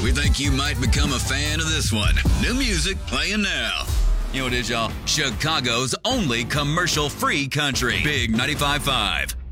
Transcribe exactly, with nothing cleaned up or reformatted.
We think you might become a fan of this one. New music playing now. You know what it is, y'all? Chicago's only commercial-free country. Big ninety-five point five.